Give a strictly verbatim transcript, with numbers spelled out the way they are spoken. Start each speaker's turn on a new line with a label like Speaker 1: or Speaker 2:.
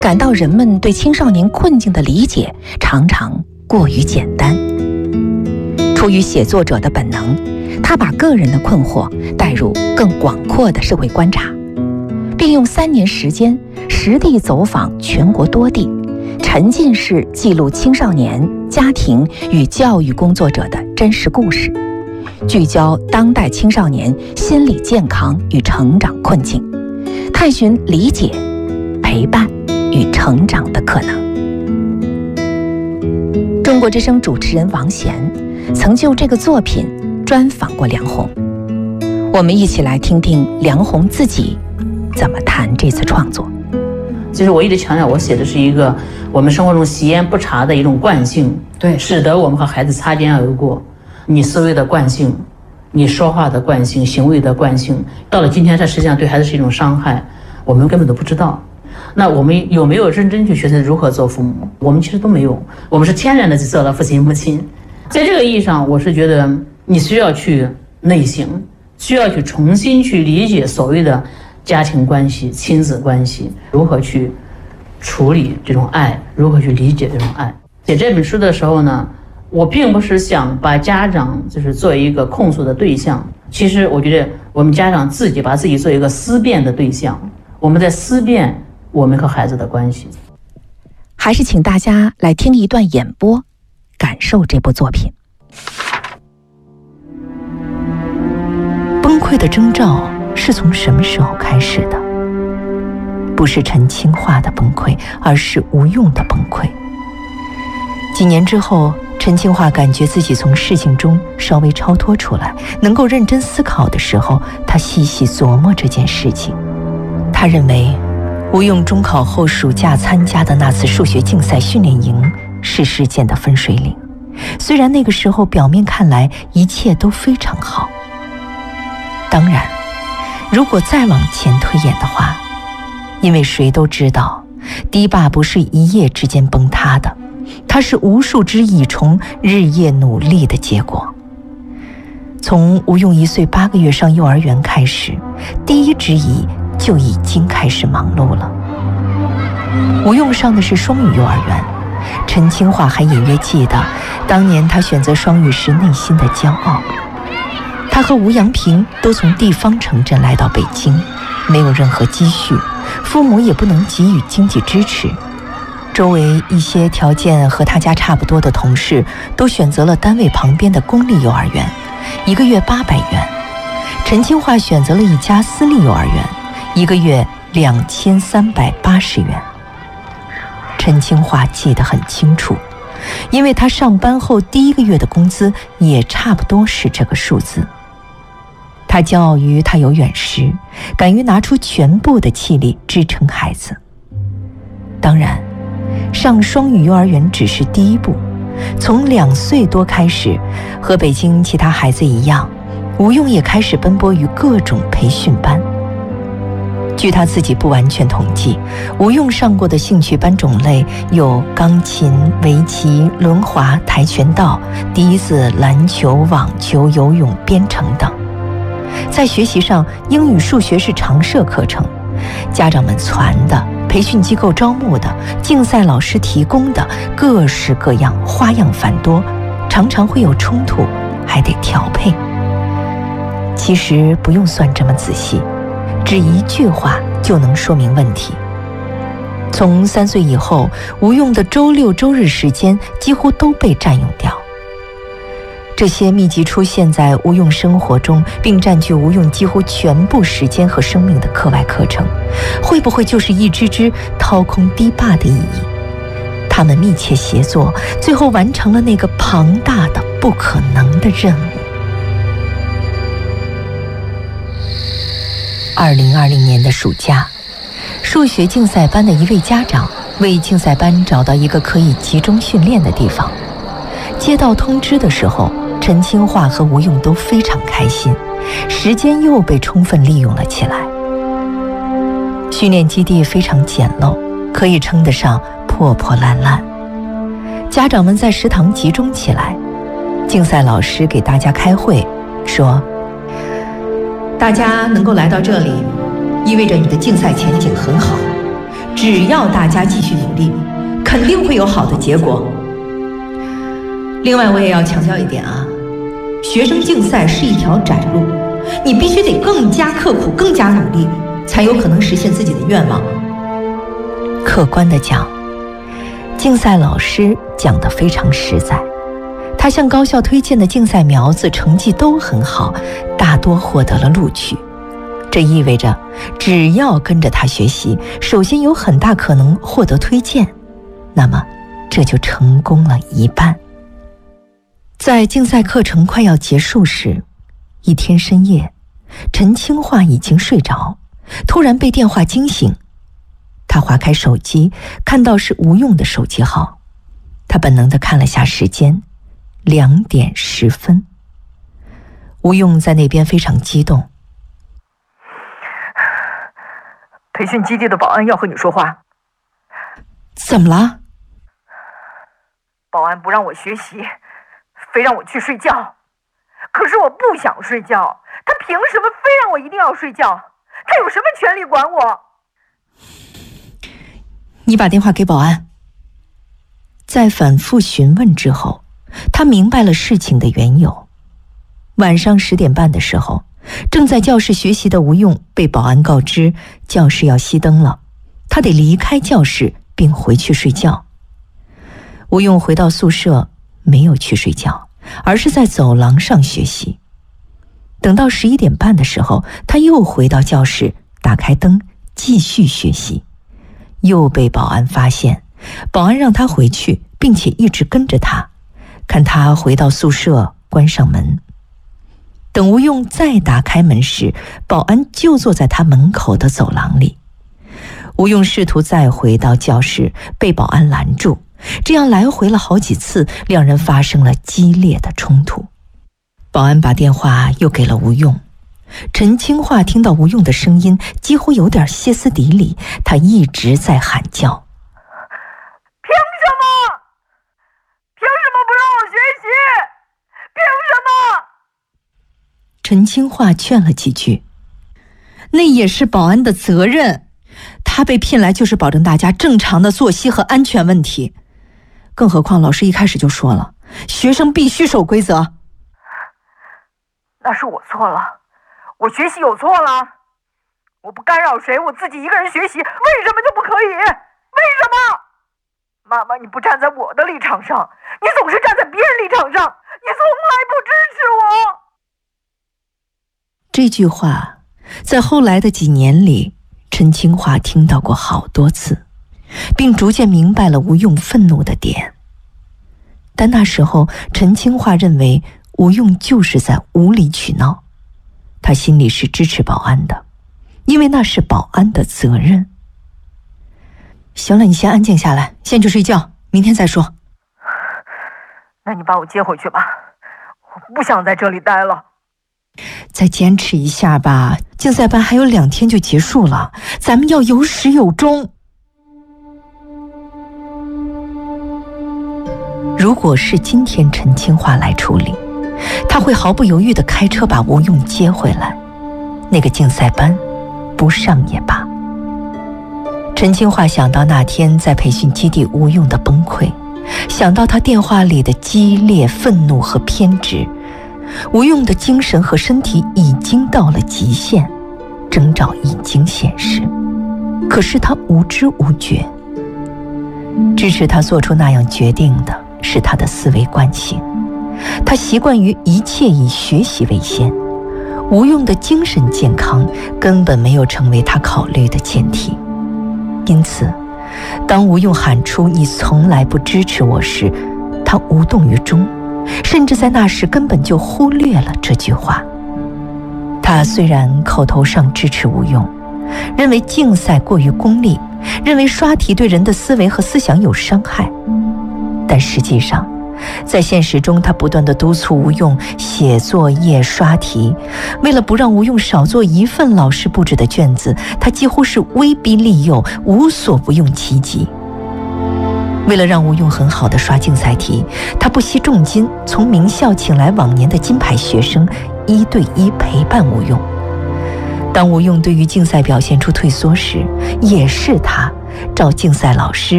Speaker 1: 感到人们对青少年困境的理解常常过于简单。出于写作者的本能，他把个人的困惑带入更广阔的社会观察，并用三年时间实地走访全国多地，沉浸式记录青少年、家庭与教育工作者的真实故事，聚焦当代青少年心理健康与成长困境，探寻理解、陪伴与成长的可能。中国之声主持人王贤曾就这个作品专访过梁鸿，我们一起来听听梁鸿自己怎么谈这次创作。
Speaker 2: 其实我一直强调，我写的是一个我们生活中习烟不查的一种惯性，
Speaker 3: 对，
Speaker 2: 使得我们和孩子擦肩而过。你思维的惯性，你说话的惯性，行为的惯性，到了今天，它实际上对孩子是一种伤害，我们根本都不知道。那我们有没有认真去学习如何做父母？我们其实都没有，我们是天然的去做了父亲母亲。在这个意义上，我是觉得你需要去内省，需要去重新去理解所谓的家庭关系、亲子关系，如何去处理这种爱，如何去理解这种爱。写这本书的时候呢，我并不是想把家长就是作为一个控诉的对象，其实我觉得我们家长自己把自己做一个思辨的对象，我们在思辨我们和孩子的关系。
Speaker 1: 还是请大家来听一段演播，感受这部作品。
Speaker 4: 崩溃的征兆是从什么时候开始的？不是陈清化的崩溃，而是吴用的崩溃。几年之后，陈清化感觉自己从事情中稍微超脱出来，能够认真思考的时候，他细细琢磨这件事情。他认为吴用中考后暑假参加的那次数学竞赛训练营是事件的分水岭，虽然那个时候表面看来一切都非常好。当然，如果再往前推演的话，因为谁都知道堤坝不是一夜之间崩塌的，它是无数只蚁虫日夜努力的结果。从吴用一岁八个月上幼儿园开始，第一只蚁就已经开始忙碌了。吴用上的是双语幼儿园，陈清化还隐约记得当年他选择双语时内心的骄傲。他和吴阳平都从地方城镇来到北京，没有任何积蓄，父母也不能给予经济支持。周围一些条件和他家差不多的同事都选择了单位旁边的公立幼儿园，一个月八百元。陈清化选择了一家私立幼儿园，一个月两千三百八十元。陈清化记得很清楚，因为他上班后第一个月的工资也差不多是这个数字。他骄傲于他有远识，敢于拿出全部的气力支撑孩子。当然，上双语幼儿园只是第一步，从两岁多开始，和北京其他孩子一样，吴用也开始奔波于各种培训班。据他自己不完全统计，吴用上过的兴趣班种类有钢琴、围棋、轮滑、跆拳道、笛子、篮球、网球、游泳、编程等。在学习上，英语、数学是常设课程，家长们传的、培训机构招募的、竞赛老师提供的，各式各样，花样繁多，常常会有冲突，还得调配。其实不用算这么仔细，只一句话就能说明问题。从三岁以后，吴用的周六周日时间几乎都被占用掉。这些密集出现在吴用生活中，并占据吴用几乎全部时间和生命的课外课程，会不会就是一只只掏空堤坝的意义？他们密切协作，最后完成了那个庞大的不可能的任务。二零二零年的暑假，数学竞赛班的一位家长为竞赛班找到一个可以集中训练的地方。接到通知的时候，陈清化和吴用都非常开心，时间又被充分利用了起来。训练基地非常简陋，可以称得上破破烂烂。家长们在食堂集中起来，竞赛老师给大家开会，说：大家能够来到这里，意味着你的竞赛前景很好。 只要大家继续努力，肯定会有好的结果。另外，我也要强调一点啊，学生竞赛是一条窄路，你必须得更加刻苦，更加努力，才有可能实现自己的愿望。客观地讲，竞赛老师讲得非常实在，他向高校推荐的竞赛苗子成绩都很好，大多获得了录取。这意味着只要跟着他学习，首先有很大可能获得推荐，那么这就成功了一半。在竞赛课程快要结束时，一天深夜，陈清化已经睡着，突然被电话惊醒。他划开手机，看到是吴用的手机号，他本能地看了下时间，两点十分。吴用在那边非常激动。
Speaker 3: 培训基地的保安要和你说话。
Speaker 4: 怎么了？
Speaker 3: 保安不让我学习，非让我去睡觉。可是我不想睡觉，他凭什么非让我一定要睡觉？他有什么权利管我？
Speaker 4: 你把电话给保安。在反复询问之后，他明白了事情的缘由。晚上十点半的时候，正在教室学习的吴用被保安告知教室要熄灯了，他得离开教室并回去睡觉。吴用回到宿舍，没有去睡觉，而是在走廊上学习。等到十一点半的时候，他又回到教室，打开灯继续学习，又被保安发现。保安让他回去，并且一直跟着他，看他回到宿舍关上门。等吴用再打开门时，保安就坐在他门口的走廊里。吴用试图再回到教室，被保安拦住，这样来回了好几次，两人发生了激烈的冲突。保安把电话又给了吴用。陈清化听到吴用的声音，几乎有点歇斯底里，他一直在喊叫：
Speaker 3: 凭什么？凭什么不让我学习？凭什么？
Speaker 4: 陈清化劝了几句，那也是保安的责任，他被聘来就是保证大家正常的作息和安全问题。更何况老师一开始就说了，学生必须守规则。
Speaker 3: 那是我错了，我学习有错了，我不干扰谁，我自己一个人学习，为什么就不可以？为什么？妈妈，你不站在我的立场上，你总是站在别人立场上，你从来不支持我。
Speaker 4: 这句话在后来的几年里，陈清化听到过好多次，并逐渐明白了吴用愤怒的点。但那时候陈清化认为吴用就是在无理取闹，他心里是支持保安的，因为那是保安的责任。行了，你先安静下来，先去睡觉，明天再说。
Speaker 3: 那你把我接回去吧，我不想在这里待了。
Speaker 4: 再坚持一下吧，竞赛班还有两天就结束了，咱们要有始有终。如果是今天陈清化来处理，他会毫不犹豫地开车把吴用接回来，那个竞赛班不上也罢。陈清化想到那天在培训基地吴用的崩溃，想到他电话里的激烈愤怒和偏执，吴用的精神和身体已经到了极限，征兆已经显示，可是他无知无觉。支持他做出那样决定的是他的思维惯性，他习惯于一切以学习为先，吴用的精神健康根本没有成为他考虑的前提。因此当吴用喊出你从来不支持我时，他无动于衷，甚至在那时根本就忽略了这句话。他虽然口头上支持吴用，认为竞赛过于功利，认为刷题对人的思维和思想有伤害，但实际上在现实中，他不断地督促吴用写作业、刷题。为了不让吴用少做一份老师布置的卷子，他几乎是威逼利诱，无所不用其极。为了让吴用很好地刷竞赛题，他不惜重金从名校请来往年的金牌学生，一对一陪伴吴用。当吴用对于竞赛表现出退缩时，也是他找竞赛老师，